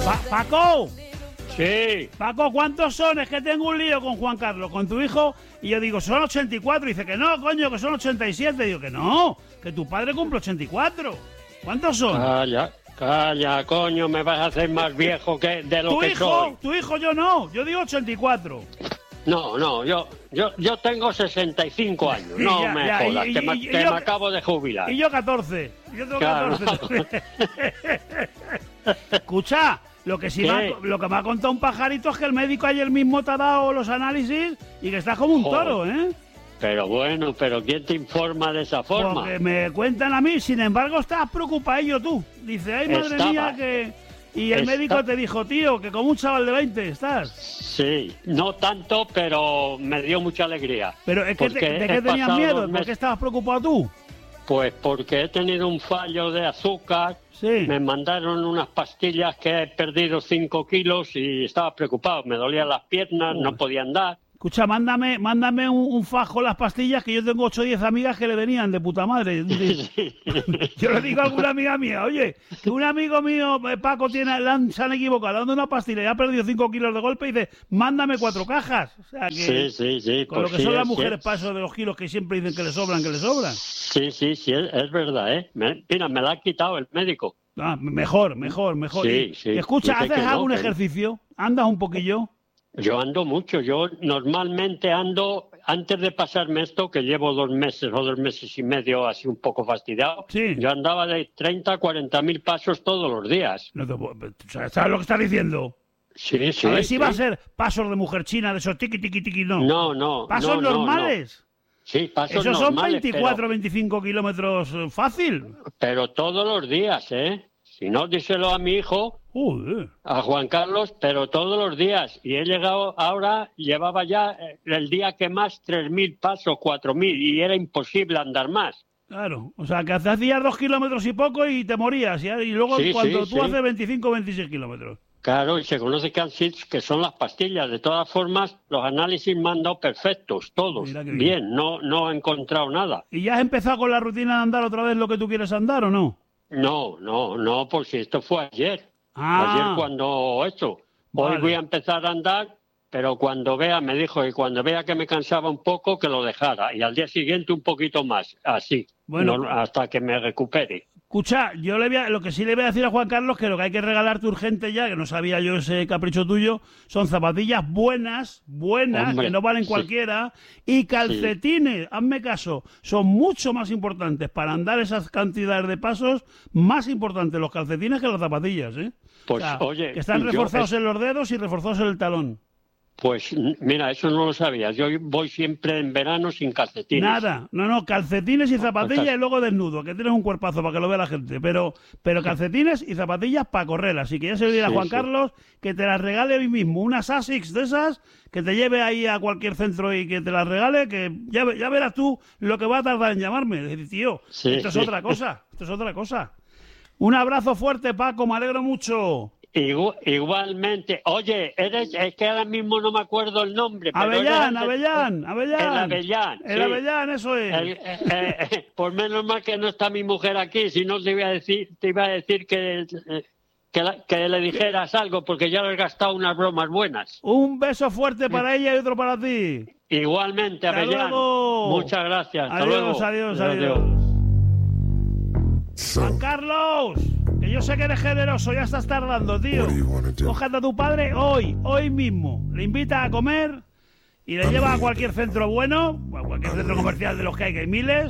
Paco. Sí. Paco, ¿cuántos son? Es que tengo un lío con Juan Carlos, con tu hijo, y yo digo, son 84. Y dice que no, coño, que son 87. Digo que no, que tu padre cumple 84. ¿Cuántos son? Calla, coño, me vas a hacer más viejo que de lo que soy. Tu hijo, yo no, yo digo 84. No, yo tengo 65 años, no ya, me ya, jodas, que me acabo de jubilar. Y yo 14, yo tengo Claro. 14. Escucha, lo que me ha contado un pajarito es que el médico ayer mismo te ha dado los análisis y que estás como un toro, ¿eh? Pero bueno, ¿quién te informa de esa forma? Porque me cuentan a mí, sin embargo, estás preocupadillo tú. Dice, ay, madre mía, que... Y el médico te dijo, tío, que como un chaval de 20 estás. Sí, no tanto, pero me dio mucha alegría. Pero es que ¿de qué tenías miedo? ¿Por qué estabas preocupado tú? Pues porque he tenido un fallo de azúcar. Sí. Me mandaron unas pastillas que he perdido 5 kilos y estaba preocupado. Me dolían las piernas, no podía andar. Escucha, mándame un fajo las pastillas, que yo tengo 8 o 10 amigas que le venían de puta madre. Sí. Yo le digo a alguna amiga mía, oye, que un amigo mío, Paco, se han equivocado, dando una pastilla y ha perdido 5 kilos de golpe y dice, mándame 4 cajas. O sea que, sí. Con lo que son las mujeres paso de los kilos que siempre dicen que le sobran. Sí, es verdad, ¿eh? Mira, me la ha quitado el médico. Ah, mejor. Sí. Escucha, Dice ¿haces que algún no, ejercicio? ¿Andas un poquillo? Yo ando mucho. Yo normalmente ando, antes de pasarme esto, que llevo 2 meses o 2 meses y medio así un poco fastidiado, sí. Yo andaba de 30 a 40 mil pasos todos los días. ¿Sabes lo que estás diciendo? Sí. A ver si va a ser pasos de mujer china, de esos tiqui, no. No. ¿Pasos normales? No. Sí, pasos normales. Esos son 24 o 25 kilómetros fácil. Pero todos los días, ¿eh? Si no, díselo a mi hijo, a Juan Carlos, pero todos los días. Y he llegado ahora, llevaba ya el día que más 3.000 pasos, 4.000, y era imposible andar más. Claro, o sea, que hacías 2 kilómetros y poco y te morías, ¿ya? Y luego cuando tú haces 25 o 26 kilómetros. Claro, y se conoce que son las pastillas. De todas formas, los análisis me han dado perfectos, todos. Bien, no he encontrado nada. ¿Y ya has empezado con la rutina de andar otra vez lo que tú quieres andar o no? No, porque esto fue ayer. Ayer cuando esto. Hoy voy a empezar a andar, pero me dijo que cuando vea que me cansaba un poco, que lo dejara. Y al día siguiente un poquito más, así, hasta que me recupere. Escucha, yo lo que sí le voy a decir a Juan Carlos, que lo que hay que regalarte urgente ya, que no sabía yo ese capricho tuyo, son zapatillas buenas, hombre, que no valen cualquiera, y calcetines, hazme caso, son mucho más importantes para andar esas cantidades de pasos, más importantes los calcetines que las zapatillas, ¿eh? Pues, o sea, oye, que están reforzados en los dedos y reforzados en el talón. Pues mira, eso no lo sabía. Yo voy siempre en verano sin calcetines. Nada, no, calcetines y zapatillas y luego desnudo, que tienes un cuerpazo para que lo vea la gente. Pero calcetines y zapatillas para correr. Así que ya se lo dirá a Juan Carlos que te las regale hoy mismo. Unas Asics de esas, que te lleve ahí a cualquier centro y que te las regale, que ya verás tú lo que va a tardar en llamarme. Decir, tío, esto es otra cosa. Un abrazo fuerte, Paco, me alegro mucho. Igualmente. Oye, es que ahora mismo no me acuerdo el nombre. Avellán. El Avellán, eso es. Por menos mal que no está mi mujer aquí, si no te iba a decir que le dijeras algo, porque ya le he gastado unas bromas buenas. Un beso fuerte para ella y otro para ti. Igualmente, Avellán. Muchas gracias. Adiós. Juan Carlos, que yo sé que eres generoso, ya estás tardando, tío. Cógete a tu padre hoy mismo. Le invita a comer y le lleva a cualquier centro bueno, a cualquier centro comercial de los que hay miles.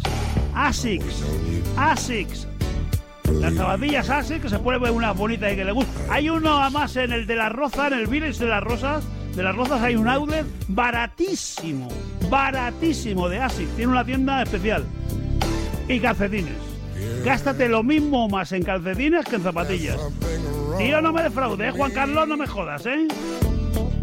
Asics. Las zapatillas Asics, que se puede ver unas bonitas y que le gusta. Hay uno además en el de la Roza, en el Village de las Rosas. De las Rozas hay un outlet baratísimo de Asics. Tiene una tienda especial. Y calcetines. Gástate lo mismo o más en calcetines que en zapatillas. Tío, no me defraudes, Juan Carlos, no me jodas, ¿eh?